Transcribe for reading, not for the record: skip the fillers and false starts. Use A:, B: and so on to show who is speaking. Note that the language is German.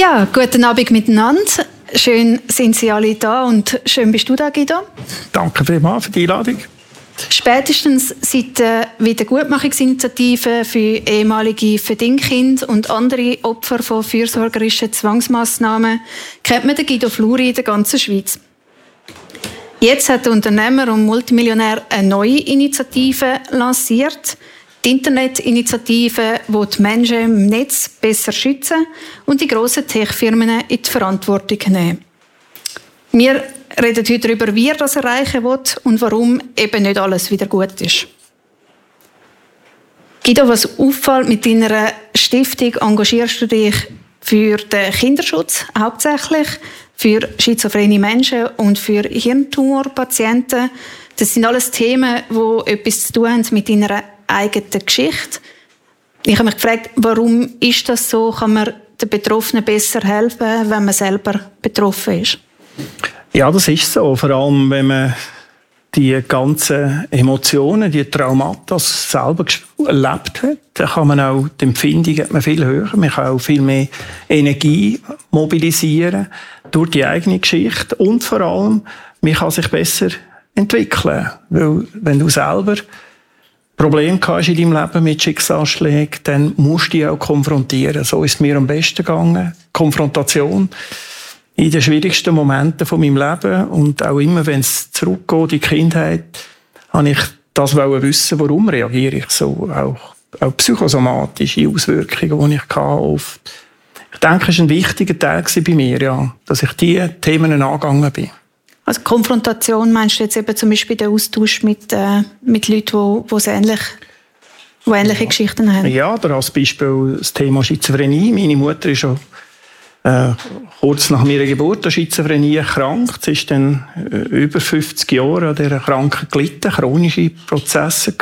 A: Ja, guten Abend miteinander. Schön sind Sie alle da und schön bist du da, Guido.
B: Danke vielmals für die Einladung.
A: Spätestens seit der Wiedergutmachungsinitiative für ehemalige Verdingkinder und andere Opfer von fürsorgerischen Zwangsmassnahmen kennt man den Guido Fluri in der ganzen Schweiz. Jetzt hat der Unternehmer und Multimillionär eine neue Initiative lanciert. Die Internetinitiative, die die Menschen im Netz besser schützen und die grossen Tech-Firmen in die Verantwortung nehmen. Wir reden heute darüber, wie er das erreichen will und warum eben nicht alles wieder gut ist. Guido, was auffällt, mit deiner Stiftung engagierst du dich für den Kinderschutz hauptsächlich, für schizophrene Menschen und für Hirntumorpatienten. Das sind alles Themen, die etwas zu tun haben mit deiner eigenen Geschichte. Ich habe mich gefragt, warum ist das so? Kann man den Betroffenen besser helfen, wenn man selber betroffen ist?
B: Ja, das ist so. Vor allem, wenn man die ganzen Emotionen, die Traumata selber erlebt hat, dann kann man auch die Empfindung viel höher. Man kann auch viel mehr Energie mobilisieren durch die eigene Geschichte. Und vor allem, man kann sich besser entwickeln. Weil, wenn du selber Probleme hast in deinem Leben mit Schicksalsschlägen, dann musst du dich auch konfrontieren. So ist es mir am besten gegangen. Konfrontation in den schwierigsten Momenten von meinem Leben und auch immer, wenn es zurückgeht in die Kindheit, habe ich das wissen, warum reagiere ich so. Auch psychosomatische Auswirkungen, die ich oft hatte. Ich denke, es war ein wichtiger Teil bei mir, ja, dass ich diese Themen angegangen bin.
A: Also Konfrontation meinst du jetzt eben zum Beispiel den Austausch mit Leuten, die ähnliche Geschichten haben? Ja,
B: oder als Beispiel das Thema Schizophrenie. Meine Mutter ist schon kurz nach meiner Geburt an Schizophrenie erkrankt. Sie ist dann über 50 Jahre an dieser Krankheit gelitten, chronische Prozesse